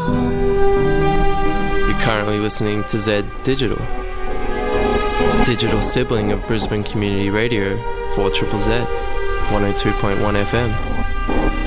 You're currently listening to Z Digital, the digital sibling of Brisbane Community Radio, 4ZZZ, 102.1 FM.